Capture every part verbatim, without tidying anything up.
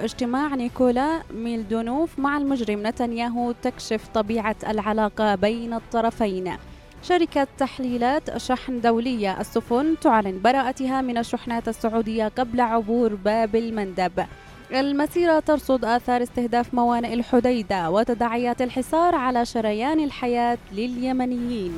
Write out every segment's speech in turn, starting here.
اجتماع نيكولا ميلدونوف مع المجرم نتنياهو تكشف طبيعة العلاقة بين الطرفين. شركة تحليلات شحن دولية السفن تعلن براءتها من الشحنات السعودية قبل عبور باب المندب. المسيرة ترصد آثار استهداف موانئ الحديدة وتداعيات الحصار على شريان الحياة لليمنيين.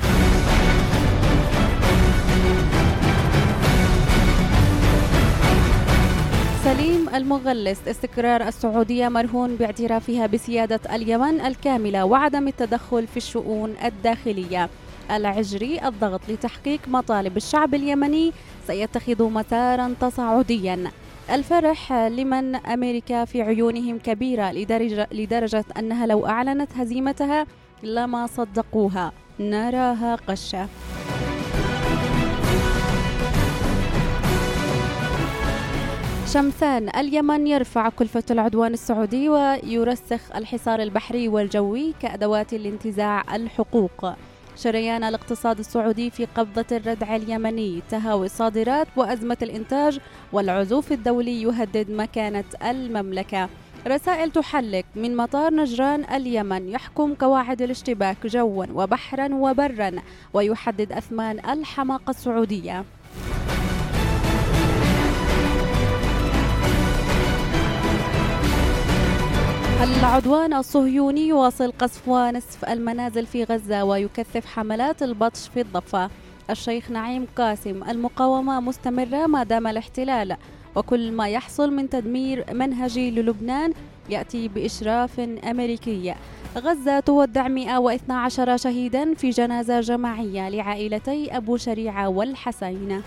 سليم المغلس: استقرار السعودية مرهون باعترافها بسيادة اليمن الكاملة وعدم التدخل في الشؤون الداخلية. العجري: الضغط لتحقيق مطالب الشعب اليمني سيتخذ مسارا تصاعديا. الفرح لمن أمريكا في عيونهم كبيرة لدرجة, لدرجة أنها لو أعلنت هزيمتها لما صدقوها، نراها قشة. شمسان: اليمن يرفع كلفة العدوان السعودي ويرسخ الحصار البحري والجوي كأدوات لانتزاع الحقوق. شريان الاقتصاد السعودي في قبضة الردع اليمني، تهاوي الصادرات وأزمة الإنتاج والعزوف الدولي يهدد مكانة المملكة. رسائل تحلق من مطار نجران: اليمن يحكم قواعد الاشتباك جوا وبحرا وبرا ويحدد أثمان الحماقة السعودية. العدوان الصهيوني يواصل قصف ونسف المنازل في غزة ويكثف حملات البطش في الضفة. الشيخ نعيم قاسم: المقاومة مستمرة ما دام الاحتلال، وكل ما يحصل من تدمير منهجي للبنان يأتي بإشراف أمريكي. غزة تودع مئة واثني عشر شهيدا في جنازة جماعية لعائلتي أبو شريعة والحسين.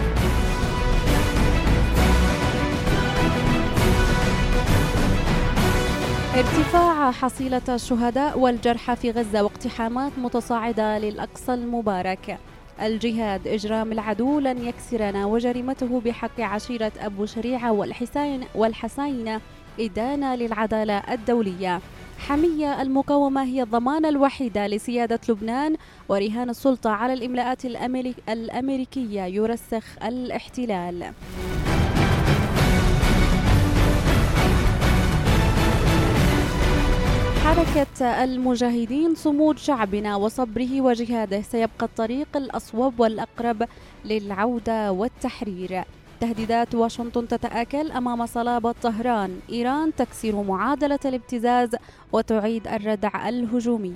ارتفاع حصيلة الشهداء والجرحى في غزة واقتحامات متصاعدة للأقصى المبارك. الجهاد: إجرام العدو لن يكسرنا وجريمته بحق عشيرة أبو شريعة والحسين والحسين إدانة للعدالة الدولية. حمية: المقاومة هي الضمانة الوحيدة لسيادة لبنان ورهان السلطة على الإملاءات الأمريكية يرسخ الاحتلال. حركة المجاهدين: صمود شعبنا وصبره وجهاده سيبقى الطريق الأصوب والأقرب للعودة والتحرير. تهديدات واشنطن تتآكل أمام صلابة طهران. إيران تكسر معادلة الابتزاز وتعيد الردع الهجومي.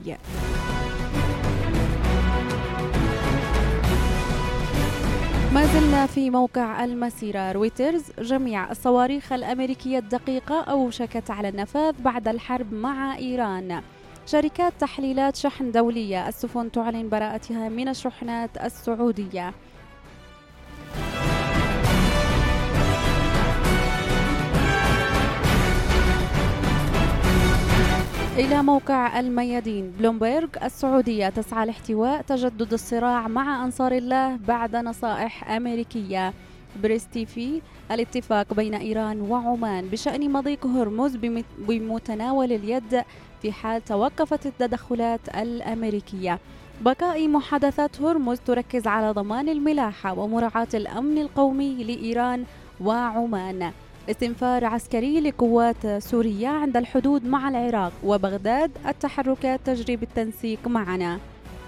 ما زلنا في موقع المسيرة. رويترز: جميع الصواريخ الأمريكية الدقيقة أوشكت على النفاذ بعد الحرب مع إيران. شركات تحليلات شحن دولية السفن تعلن براءتها من الشحنات السعودية. إلى موقع الميادين. بلومبيرغ: السعودية تسعى لاحتواء تجدد الصراع مع أنصار الله بعد نصائح أمريكية. بريستيفي: الاتفاق بين إيران وعمان بشأن مضيق هرمز بمتناول اليد في حال توقفت التدخلات الأمريكية. بقاء محادثات هرمز تركز على ضمان الملاحة ومراعاة الأمن القومي لإيران وعمان. استنفار عسكري لقوات سوريا عند الحدود مع العراق وبغداد: التحركات تجري بالتنسيق معنا.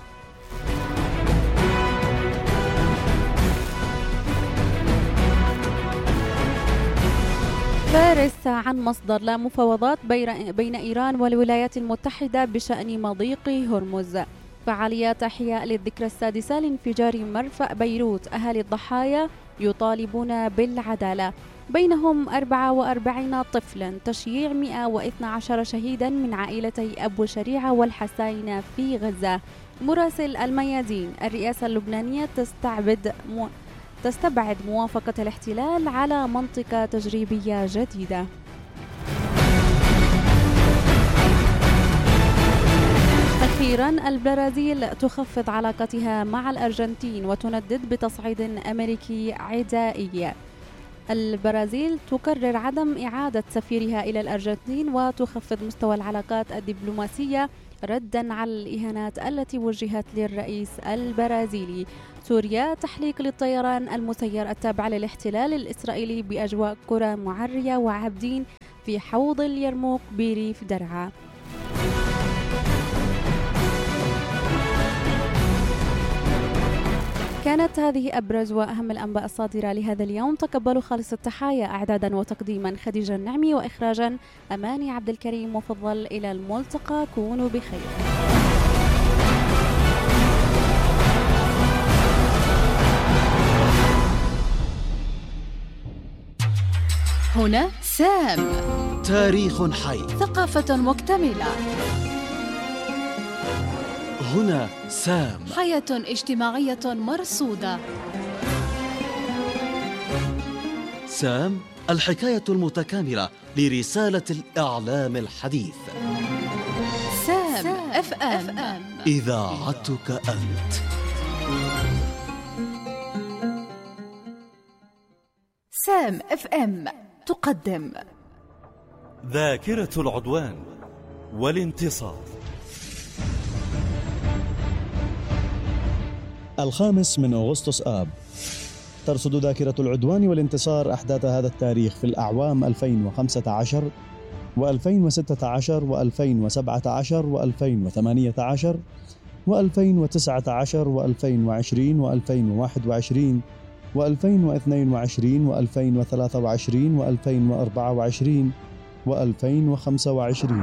فارس عن مصدر: لا مفاوضات بين إيران والولايات المتحدة بشأن مضيق هرمز. فعاليات إحياء للذكرى السادسة لانفجار مرفأ بيروت. أهالي الضحايا يطالبون بالعدالة. بينهم أربعة وأربعين طفلا. تشييع مئة واثني عشر شهيدا من عائلتي أبو شريعة والحسين في غزة. مراسل الميادين: الرئاسة اللبنانية تستعبد مو تستبعد موافقة الاحتلال على منطقة تجريبية جديدة. أخيرا، البرازيل تخفض علاقتها مع الأرجنتين وتندد بتصعيد أمريكي عدائي. البرازيل تقرر عدم إعادة سفيرها إلى الأرجنتين وتخفض مستوى العلاقات الدبلوماسية ردا على الإهانات التي وجهت للرئيس البرازيلي. سوريا: تحليق للطيران المسير التابع للاحتلال الإسرائيلي بأجواء قرى معرية وعابدين في حوض اليرموك بريف درعا. كانت هذه أبرز وأهم الأنباء الصادرة لهذا اليوم. تقبلوا خالص التحايا، إعدادا وتقديما خديجة النعمي، وإخراجا أماني عبد الكريم. وفضل إلى الملتقى، كونوا بخير. هنا سام، تاريخ حي، ثقافة مكتملة. هنا سام، حياة اجتماعية مرصودة. سام، الحكاية المتكاملة لرسالة الإعلام الحديث. سام, سام اف ام، إذاعتك أنت. سام اف ام تقدم ذاكرة العدوان والانتصار. الخامس من أغسطس آب. ترصد ذاكرة العدوان والانتصار أحداث هذا التاريخ في الأعوام ألفين وخمسة عشر وألفين وستة عشر وألفين وسبعة عشر وألفين وثمانية عشر وألفين وتسعة عشر وألفين وعشرين وألفين وواحد وعشرين وألفين واثنين وعشرين وألفين وثلاثة وعشرين وألفين وأربعة وعشرين وألفين وخمسة وعشرين.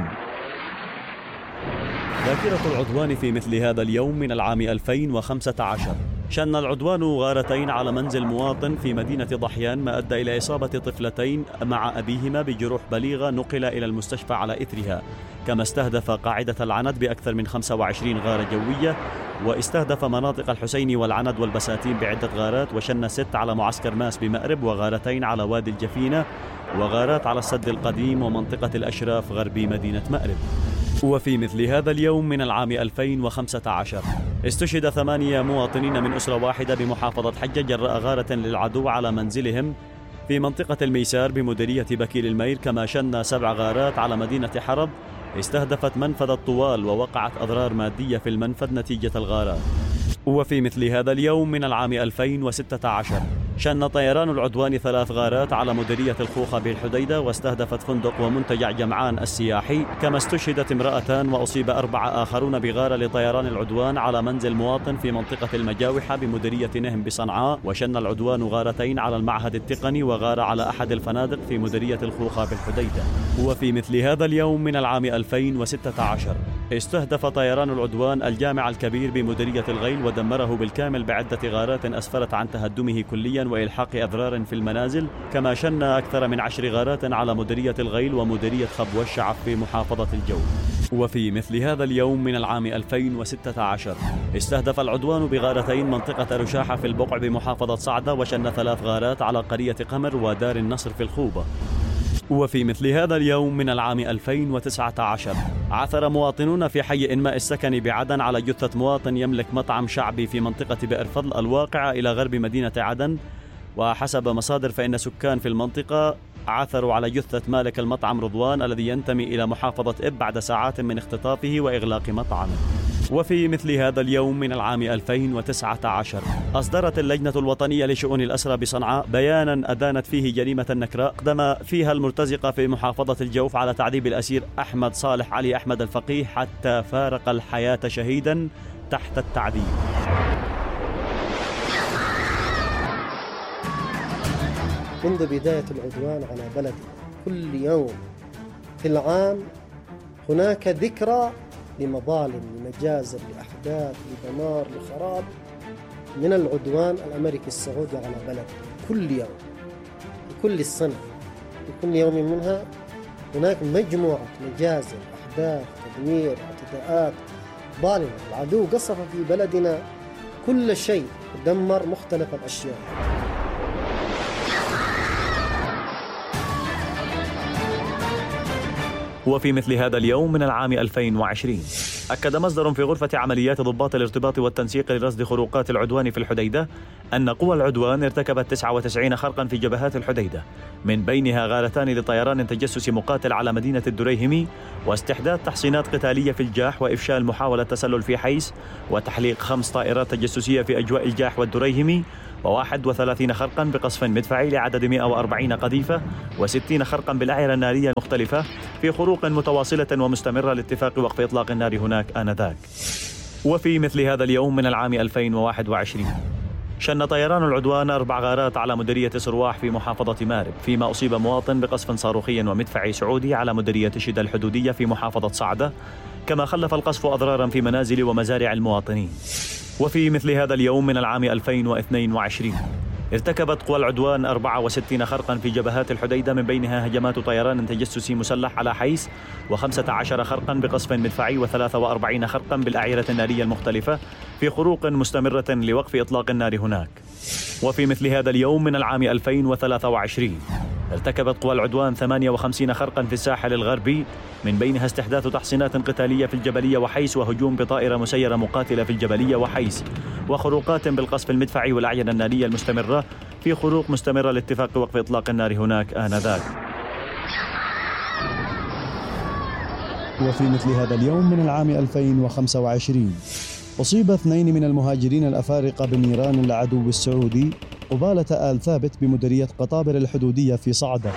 ذاكرة العدوان في مثل هذا اليوم من العام ألفين وخمسة عشر. شن العدوان غارتين على منزل مواطن في مدينة ضحيان، ما أدى إلى إصابة طفلتين مع أبيهما بجروح بليغة نقل إلى المستشفى على إثرها. كما استهدف قاعدة العند بأكثر من خمسة وعشرين غارة جوية، واستهدف مناطق الحسيني والعند والبساتين بعدة غارات، وشن ست على معسكر ماس بمأرب، وغارتين على وادي الجفينة، وغارات على السد القديم ومنطقة الأشراف غربي مدينة مأرب. وفي مثل هذا اليوم من العام ألفين وخمسة عشر استشهد ثمانية مواطنين من أسرة واحدة بمحافظة حجة جراء غارة للعدو على منزلهم في منطقة الميسار بمديرية بكير المير. كما شن سبع غارات على مدينة حرب استهدفت منفذ الطوال، ووقعت أضرار مادية في المنفذ نتيجة الغارات. وفي مثل هذا اليوم من العام ألفين وستة عشر شن طيران العدوان ثلاث غارات على مديرية الخوخة بالحديدة، واستهدفت فندق ومنتجع جمعان السياحي. كما استشهدت امرأتان وأصيب أربعة آخرون بغارة لطيران العدوان على منزل مواطن في منطقة المجاوحة بمديرية نهم بصنعاء. وشن العدوان غارتين على المعهد التقني، وغارة على أحد الفنادق في مديرية الخوخة بالحديدة. وفي مثل هذا اليوم من العام ألفين وستة عشر استهدف طيران العدوان الجامع الكبير بمديرية الغيل، ودمره بالكامل بعدة غارات أسفرت عن تهدمه كليا وإلحاق أضرار في المنازل. كما شن أكثر من عشر غارات على مديرية الغيل ومديرية خبو الشعب في محافظة الجو. وفي مثل هذا اليوم من العام ألفين وستة عشر استهدف العدوان بغارتين منطقة رشاحة في البقع بمحافظة صعدة، وشن ثلاث غارات على قرية قمر ودار النصر في الخوبة. وفي مثل هذا اليوم من العام ألفين وتسعة عشر عثر مواطنون في حي إنماء السكني بعدن على جثة مواطن يملك مطعم شعبي في منطقة بئر فضل الواقعة إلى غرب مدينة عدن. وحسب مصادر فإن سكان في المنطقة عثروا على جثة مالك المطعم رضوان الذي ينتمي إلى محافظة إب بعد ساعات من اختطافه وإغلاق مطعمه. وفي مثل هذا اليوم من العام ألفين وتسعة عشر أصدرت اللجنة الوطنية لشؤون الأسرى بصنعاء بيانا أدانت فيه جريمة النكراء أقدم فيها المرتزقة في محافظة الجوف على تعذيب الأسير أحمد صالح علي أحمد الفقيه حتى فارق الحياة شهيدا تحت التعذيب. منذ بداية العدوان على بلدي كل يوم في العام هناك ذكرى لمظالم، لمجازر، لأحداث، لدمار، لخراب من العدوان الأمريكي السعودي على بلدي. كل يوم، كل السنة، في كل يوم منها هناك مجموعة مجازر، أحداث، تدمير، اعتداءات ظالمة. العدو قصف في بلدنا كل شيء، دمر مختلف الأشياء. وفي مثل هذا اليوم من العام ألفين وعشرين أكد مصدر في غرفة عمليات ضباط الارتباط والتنسيق لرصد خروقات العدوان في الحديدة أن قوى العدوان ارتكبت تسعة وتسعين خرقا في جبهات الحديدة، من بينها غارتان لطيران تجسس مقاتل على مدينة الدريهمي، واستحداث تحصينات قتالية في الجاح، وإفشال محاولة تسلل في حيس، وتحليق خمس طائرات تجسسية في أجواء الجاح والدريهمي، وواحد وثلاثين خرقا بقصف مدفعي لعدد مئة وأربعين قذيفة وستين خرقا بالأعيرة النارية المختلفة في خروق متواصلة ومستمرة لاتفاق وقف إطلاق النار هناك آنذاك. وفي مثل هذا اليوم من العام ألفين وواحد وعشرين شن طيران العدوان أربع غارات على مديرية سرواح في محافظة مارب، فيما أصيب مواطن بقصف صاروخي ومدفعي سعودي على مديرية شدة الحدودية في محافظة صعدة، كما خلف القصف أضرارا في منازل ومزارع المواطنين. وفي مثل هذا اليوم من العام ألفين واثنين وعشرين ارتكبت قوى العدوان أربعة وستين خرقا في جبهات الحديدة، من بينها هجمات طيران تجسسي مسلح على حيس، وخمسة عشر خرقا بقصف مدفعي وثلاثة وأربعين خرقا بالأعيرة النارية المختلفة في خروق مستمرة لوقف إطلاق النار هناك. وفي مثل هذا اليوم من العام ألفين وثلاثة وعشرين ارتكبت قوى العدوان ثمانية وخمسين خرقا في الساحل الغربي، من بينها استحداث تحصينات قتالية في الجبلية وحيس، وهجوم بطائرة مسيرة مقاتلة في الجبلية وحيس، وخروقات بالقصف المدفعي والأعينة النارية المستمرة في خروق مستمرة لاتفاق وقف إطلاق النار هناك آنذاك. وفي مثل هذا اليوم من العام ألفين وخمسة وعشرين أصيب اثنين من المهاجرين الأفارقة بنيران العدو السعودي قبالة آل ثابت بمديرية قطابر الحدودية في صعدة.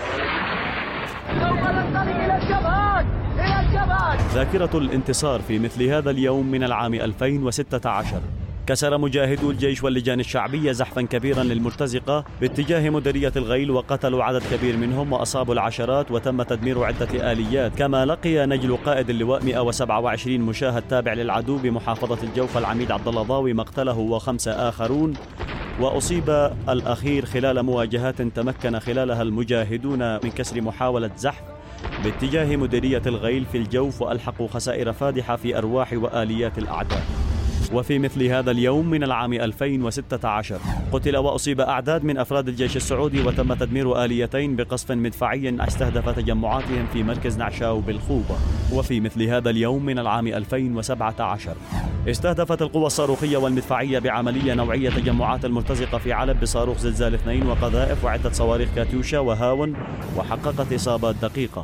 ذاكرة الانتصار في مثل هذا اليوم من العام ألفين وستة عشر كسر مجاهدو الجيش واللجان الشعبية زحفا كبيرا للمرتزقة باتجاه مديرية الغيل، وقتلوا عدد كبير منهم وأصابوا العشرات وتم تدمير عدة آليات. كما لقي نجل قائد اللواء مئة وسبعة وعشرين مشاهد تابع للعدو بمحافظة الجوف العميد عبد الله ضاوي مقتله وخمسة آخرون، وأصيب الأخير خلال مواجهات تمكن خلالها المجاهدون من كسر محاولة زحف باتجاه مديرية الغيل في الجوف، وألحقوا خسائر فادحة في أرواح وآليات الأعداء. وفي مثل هذا اليوم من العام ألفين وستة عشر قتل وأصيب أعداد من أفراد الجيش السعودي، وتم تدمير آليتين بقصف مدفعي استهدف تجمعاتهم في مركز نعشاو بالخوبة. وفي مثل هذا اليوم من العام ألفين وسبعة عشر استهدفت القوى الصاروخية والمدفعية بعملية نوعية تجمعات المرتزقة في علب بصاروخ زلزال اثنين وقذائف وعدة صواريخ كاتيوشا وهاون، وحققت إصابات دقيقة.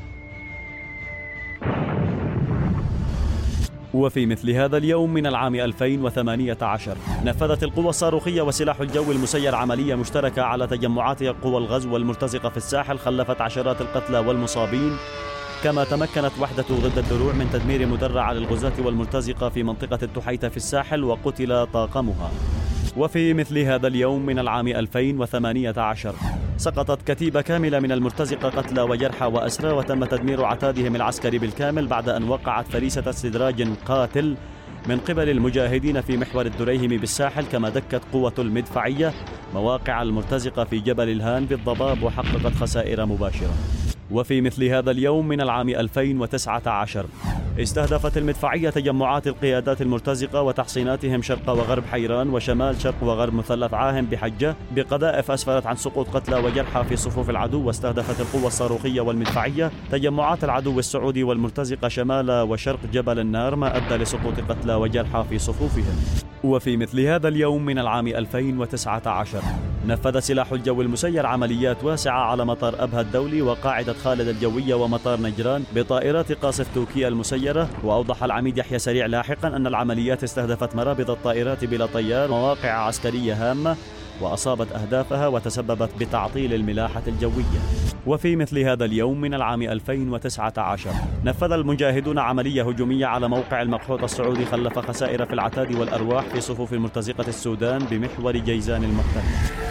وفي مثل هذا اليوم من العام ألفين وثمانية عشر نفذت القوى الصاروخية وسلاح الجو المسير عملية مشتركة على تجمعات قوى الغزو والمرتزقة في الساحل، خلفت عشرات القتلى والمصابين. كما تمكنت وحدة ضد الدروع من تدمير مدرعة للغزاة والمرتزقة في منطقة التحيتة في الساحل، وقتل طاقمها. وفي مثل هذا اليوم من العام ألفين وثمانية عشر سقطت كتيبة كاملة من المرتزقة قتلى وجرحى وأسرى، وتم تدمير عتادهم العسكري بالكامل بعد أن وقعت فريسة استدراج قاتل من قبل المجاهدين في محور الدريهم بالساحل. كما دكت قوة المدفعية مواقع المرتزقة في جبل الهان بالضباب وحققت خسائر مباشرة. وفي مثل هذا اليوم من العام ألفين وتسعة عشر استهدفت المدفعية تجمعات القيادات المرتزقة وتحصيناتهم شرق وغرب حيران وشمال شرق وغرب مثلث عاهم بحجة بقذائف أسفرت عن سقوط قتلى وجرحى في صفوف العدو. واستهدفت القوة الصاروخية والمدفعية تجمعات العدو السعودي والمرتزقة شمال وشرق جبل النار، ما أدى لسقوط قتلى وجرحى في صفوفهم. وفي مثل هذا اليوم من العام ألفين وتسعة عشر نفذ سلاح الجو المسير عمليات واسعة على مطار أبها الدولي وقاعدة خالد الجوية ومطار نجران بطائرات قاصف توكيا المسيرة. وأوضح العميد يحيى سريع لاحقا أن العمليات استهدفت مرابط الطائرات بلا طيار، مواقع عسكرية هامة، وأصابت أهدافها وتسببت بتعطيل الملاحة الجوية. وفي مثل هذا اليوم من العام ألفين وتسعة عشر نفذ المجاهدون عملية هجومية على موقع المقحوط السعودي خلف خسائر في العتاد والأرواح في صفوف المرتزقة السودان بمحور جيزان المحتل.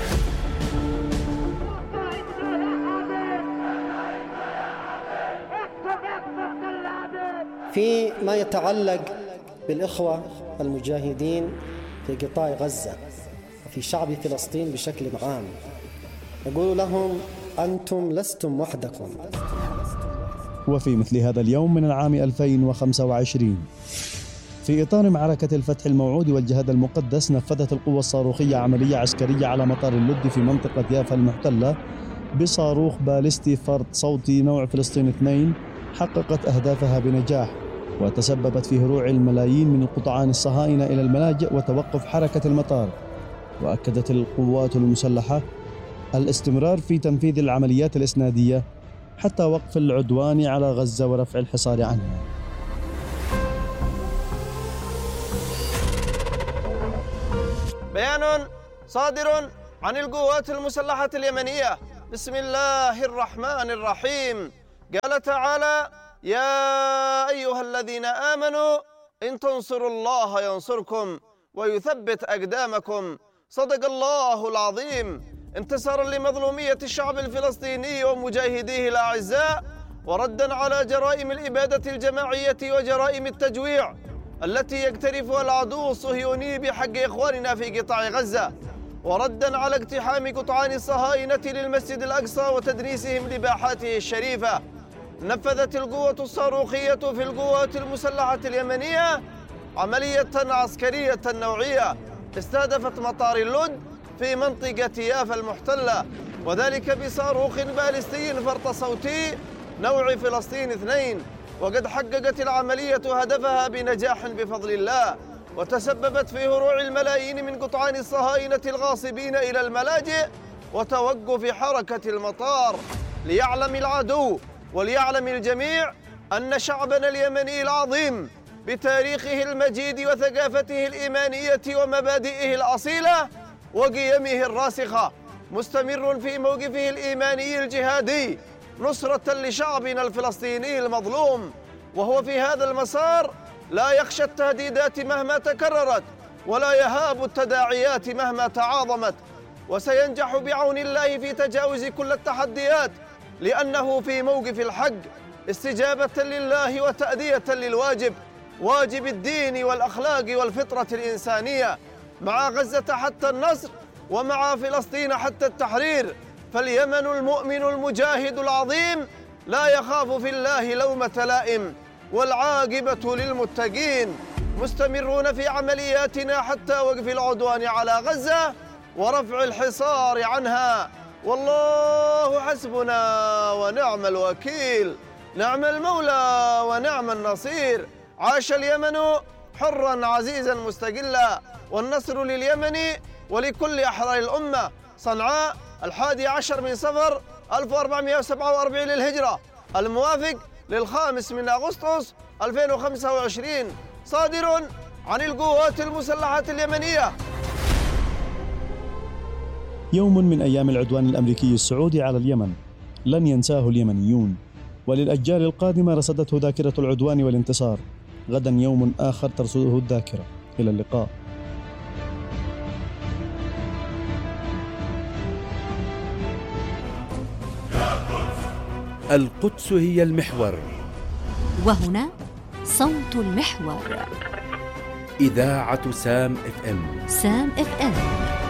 في ما يتعلق بالإخوة المجاهدين في قطاع غزة وفي شعب فلسطين بشكل عام، نقول لهم أنتم لستم وحدكم. وفي مثل هذا اليوم من العام ألفين وخمسة وعشرين في إطار معركة الفتح الموعود والجهاد المقدس نفذت القوة الصاروخية عملية عسكرية على مطار اللد في منطقة يافا المحتلة بصاروخ باليستي فرد صوتي نوع فلسطين اثنين، حققت أهدافها بنجاح وتسببت في هروع الملايين من القطعان الصهاينة إلى الملاجئ وتوقف حركة المطار. وأكدت القوات المسلحة الاستمرار في تنفيذ العمليات الإسنادية حتى وقف العدوان على غزة ورفع الحصار عنها. بيان صادر عن القوات المسلحة اليمنية. بسم الله الرحمن الرحيم. قال تعالى: يا أيها الذين آمنوا إن تنصروا الله ينصركم ويثبت أقدامكم. صدق الله العظيم. انتصارا لمظلومية الشعب الفلسطيني ومجاهديه الأعزاء، وردا على جرائم الإبادة الجماعية وجرائم التجويع التي يقترفها العدو الصهيوني بحق إخواننا في قطاع غزة، وردا على اقتحام قطعان الصهاينة للمسجد الأقصى وتدنيسهم لباحاته الشريفة، نفذت القوة الصاروخية في القوات المسلحة اليمنية عملية عسكرية نوعية استهدفت مطار اللد في منطقة يافا المحتلة، وذلك بصاروخ باليستي فرط صوتي نوع فلسطين اثنين. وقد حققت العملية هدفها بنجاح بفضل الله، وتسببت في هروع الملايين من قطعان الصهاينة الغاصبين إلى الملاجئ وتوقف حركة المطار، ليعلم العدو وليعلم الجميع أن شعبنا اليمني العظيم بتاريخه المجيد وثقافته الإيمانية ومبادئه الأصيلة وقيمه الراسخة مستمر في موقفه الإيماني الجهادي نصرة لشعبنا الفلسطيني المظلوم، وهو في هذا المسار لا يخشى التهديدات مهما تكررت ولا يهاب التداعيات مهما تعاظمت، وسينجح بعون الله في تجاوز كل التحديات، لأنه في موقف الحق استجابة لله وتأدية للواجب، واجب الدين والأخلاق والفطرة الإنسانية، مع غزة حتى النصر ومع فلسطين حتى التحرير. فاليمن المؤمن المجاهد العظيم لا يخاف في الله لومة لائم، والعاقبة للمتقين. مستمرون في عملياتنا حتى وقف العدوان على غزة ورفع الحصار عنها، والله حسبنا ونعم الوكيل، نعم المولى ونعم النصير. عاش اليمن حرا عزيزا مستقلا، والنصر لليمن ولكل أحرار الأمة. صنعاء الحادي عشر من صفر ألف وأربعمائة وسبعة وأربعين للهجرة، الموافق للخامس من أغسطس ألفين وخمسة وعشرين، صادر عن القوات المسلحة اليمنية. يوم من أيام العدوان الأمريكي السعودي على اليمن لن ينساه اليمنيون، وللأجيال القادمة رصدته ذاكرة العدوان والانتصار. غدا يوم آخر ترصده الذاكرة. إلى اللقاء. القدس هي المحور، وهنا صوت المحور. إذاعة سام اف ام. سام اف ام.